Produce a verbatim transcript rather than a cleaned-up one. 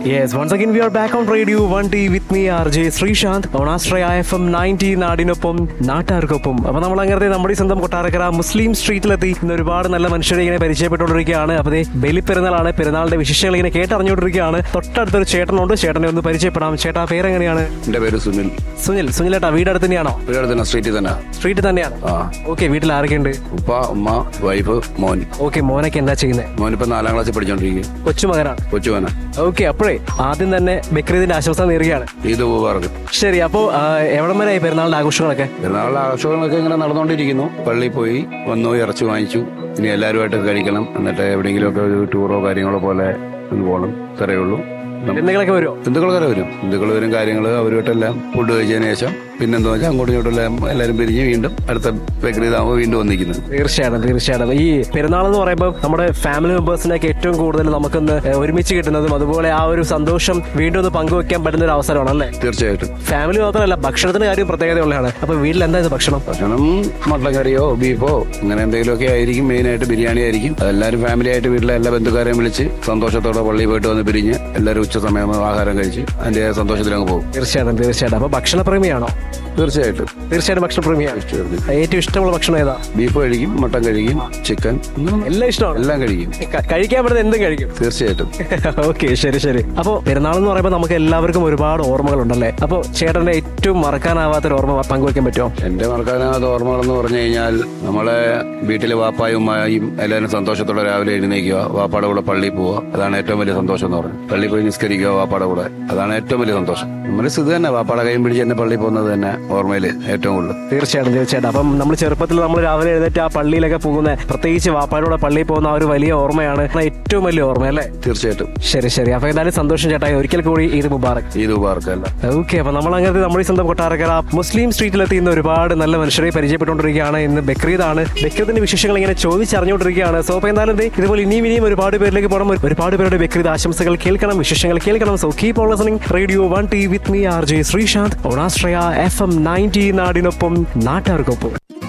Yes, once again we are back on Radio one T with me R J Srishant on Astraya F M ninety നാടിനൊപ്പം നാട്ടാർക്കൊപ്പം. അപ്പോൾ നമ്മൾ അങ്ങനത്തെ നമ്മുടെ സ്വന്തം കൊട്ടാരക്കര മുസ്ലിം സ്ട്രീറ്റിലെത്തി ഇന്ന് ഒരുപാട് നല്ല മനുഷ്യരെ ഇങ്ങനെ പരിചയപ്പെട്ടുകൊണ്ടിരിക്കുകയാണ്. അപ്പോൾ ബലിപ്പെരുന്നാളാണ്, പെരുന്നാളിന്റെ വിശേഷങ്ങൾ ഇങ്ങനെ കേട്ടറിഞ്ഞുകൊണ്ടിരിക്കുകയാണ്. തൊട്ടടുത്തൊരു ചേട്ടനുണ്ട്, ചേട്ടനെ ഒന്ന് പരിചയപ്പെടാം. ചേട്ടാ പേരെങ്ങനെയാണ്? എന്റെ പേര് സുനിൽ. സുനിൽ സുനിലേട്ടാ വീട് അടുത്ത് തന്നെയാണോ? വീട് അടുത്ത് സ്ട്രീറ്റിൽ തന്നെ. സ്ട്രീറ്റിൽ തന്നെയാണ്. ഓക്കെ, വീട്ടിൽ ആരൊക്കെയുണ്ട്? ഉപ്പ, ഉമ്മ, വൈഫ്, മോൻ. ഓക്കെ, മോനൊക്കെ എന്താ ചെയ്യുന്നത്? മോനിപ്പോ നാലാം ക്ലാസ്സിൽ പഠിച്ചോണ്ടിരിക്കും. കൊച്ചുമകനാണ്? കൊച്ചുമോന. ഓക്കെ, അപ്പോഴേ ആദ്യം തന്നെ ബക്രീദിന്റെ ആശംസ നേരുകയാണ്. ഈദ് മുബാറക്. ശരി, അപ്പോ എവിടം വരെ പെരുന്നാളിന്റെ ആഘോഷങ്ങളൊക്കെ? പെരുന്നാളിന്റെ ആഘോഷങ്ങളൊക്കെ ഇങ്ങനെ നടന്നുകൊണ്ടിരിക്കുന്നു. പള്ളിയിൽ പോയി വന്നു, ഇറച്ചി വാങ്ങിച്ചു. ഇനി എല്ലാവരുമായിട്ട് കഴിക്കണം. എന്നിട്ട് എവിടെയെങ്കിലും ഒക്കെ ഒരു ടൂറോ കാര്യങ്ങളോ പോലെ ഒന്ന് പോകണം. ഇത്രയേ ഉള്ളൂ. ബന്ധുക്കളൊക്കെ വരുമോ? ബന്ധുക്കളൊക്കെ വരും. ബന്ധുക്കൾ വരും. കാര്യങ്ങൾ അവരുമായിട്ടെല്ലാം ഫുഡ് കഴിച്ചതിന് ശേഷം പിന്നെന്താ വെച്ചാൽ അങ്ങോട്ടും ഇങ്ങോട്ടെല്ലാം എല്ലാവരും പിരിഞ്ഞ് വീണ്ടും അടുത്ത ബക്രീദാകുമ്പോൾ വീണ്ടും വന്നിരിക്കുന്നത്. തീർച്ചയായിട്ടും തീർച്ചയായിട്ടും ഈ പെരുന്നാൾ എന്ന് പറയുമ്പോൾ നമ്മുടെ ഫാമിലി മെമ്പേഴ്സിനൊക്കെ ഏറ്റവും കൂടുതൽ നമുക്കൊന്ന് ഒരുമിച്ച് കിട്ടുന്നതും അതുപോലെ ആ ഒരു സന്തോഷം വീണ്ടും ഒന്ന് പങ്കുവെക്കാൻ പറ്റുന്ന ഒരു അവസരമാണ് അല്ലേ? തീർച്ചയായിട്ടും. ഫാമിലി മാത്രമല്ല, ഭക്ഷണത്തിന് കാര്യം പ്രത്യേകതയുള്ളതാണ്. അപ്പൊ വീട്ടിൽ എന്താ ഇത് ഭക്ഷണം? ഭക്ഷണം മട്ടൻ കറിയോ ബീഫോ അങ്ങനെ എന്തെങ്കിലുമൊക്കെ ആയിരിക്കും. മെയിനായിട്ട് ബിരിയാണി ആയിരിക്കും. അതെല്ലാവരും ഫാമിലി ആയിട്ട് വീട്ടിലെ എല്ലാ ബന്ധുക്കാരെയും വിളിച്ച് സന്തോഷത്തോടെ പള്ളിയിൽ പോയിട്ട് വന്ന് പിരിഞ്ഞ് എല്ലാവരും ഉച്ച സമയം ആഹാരം കഴിച്ച് അതിന്റെ സന്തോഷത്തിൽ അങ്ങ് പോകും. തീർച്ചയായിട്ടും തീർച്ചയായിട്ടും. അപ്പൊ ഭക്ഷണപ്രേമിയാണോ? തീർച്ചയായിട്ടും തീർച്ചയായിട്ടും ഭക്ഷണപ്രേമിയാണ്. ഏറ്റവും ഇഷ്ടമുള്ള ഭക്ഷണം ഏതാ? ബീഫ് കഴിക്കും, മട്ടൻ കഴിക്കും, ചിക്കൻ, എല്ലാം ഇഷ്ടമാണ്. എല്ലാം കഴിക്കും. കഴിക്കാൻ പറ്റുന്ന എന്തും കഴിക്കും. തീർച്ചയായിട്ടും. ഓക്കെ, ശരി ശരി. അപ്പൊ പെരുന്നാൾ എന്ന് പറയുമ്പോൾ നമുക്ക് എല്ലാവർക്കും ഒരുപാട് ഓർമ്മകളുണ്ടല്ലേ? അപ്പൊ ചേട്ടന്റെ ഏറ്റവും മറക്കാനാവാത്തൊരു ഓർമ്മ പങ്കുവെക്കാൻ പറ്റുമോ? എന്റെ മറക്കാനാവാത്ത ഓർമ്മകളെന്ന് പറഞ്ഞു കഴിഞ്ഞാൽ നമ്മളെ വീട്ടിലെ വാപ്പായും ഉമ്മായും എല്ലാവരും സന്തോഷത്തോടെ രാവിലെ എഴുന്നേക്കുക, വാപ്പാടെ കൂടെ പള്ളിയിൽ പോവുക. അതാണ് ഏറ്റവും വലിയ സന്തോഷം എന്ന് പറയുന്നത്. പള്ളിയിൽ പോയി നിസ്കരിക്കുക വാപ്പാടെ കൂടെ, അതാണ് ഏറ്റവും വലിയ സന്തോഷം. നമ്മുടെ സ്ഥിതി തന്നെ വാപ്പാടെ കൈയും പിടിച്ച് എന്നെ പള്ളിയിൽ പോകുന്നത് തന്നെ ഓർമ്മയിൽ ഏറ്റവും കൂടുതൽ. തീർച്ചയായിട്ടും തീർച്ചയായിട്ടും. അപ്പം നമ്മൾ ചെറുപ്പത്തിൽ നമ്മൾ രാവിലെ എഴുന്നേറ്റ് ആ പള്ളിയിലൊക്കെ പോകുന്ന, പ്രത്യേകിച്ച് വാപ്പായുടെ പള്ളിയിൽ പോകുന്ന ആ ഒരു വലിയ ഓർമ്മയാണ് ഏറ്റവും വലിയ ഓർമ്മ അല്ലേ? തീർച്ചയായിട്ടും. ശരി ശരി. അപ്പൊ എന്തായാലും സന്തോഷം ചേട്ടായി. ഒരിക്കൽ കൂടി ഈദ് മുബാറക്. ഈദ് മുബാറക് അല്ല. ഓക്കെ, അപ്പൊ നമ്മൾ അങ്ങനത്തെ നമ്മുടെ സ്വന്തം കൊട്ടാരക്കര മുസ്ലിം സ്ട്രീറ്റിലെത്തി ഇന്ന് ഒരുപാട് നല്ല മനുഷ്യരെ പരിചയപ്പെട്ടുകൊണ്ടിരിക്കുകയാണ്. ഇന്ന് ബക്രീദാണ്. ബക്രീദിന്റെ വിശേഷങ്ങൾ ഇങ്ങനെ ചോദിച്ചറിഞ്ഞുകൊണ്ടിരിക്കുകയാണ്. സോ അപ്പൊ എന്തായാലും ഇതുപോലെ ഇനിയും ഇനിയും ഒരുപാട് പേരിലേക്ക് പോകണം. ഒരുപാട് പേരുടെ ബക്രീദ് ആശംസകൾ കേൾക്കണം, വിശേഷങ്ങൾ കേൾക്കണം. So keep on listening radio one T with me R J Sreesanth on ആസ്ട്രയ F M ninety നാടിനൊപ്പം നാട്ടാർക്കൊപ്പം.